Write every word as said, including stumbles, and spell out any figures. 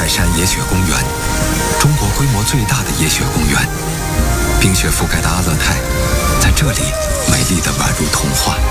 山野雪公园，中国规模最大的野雪公园。冰雪覆盖的阿勒泰，在这里美丽的宛如童话。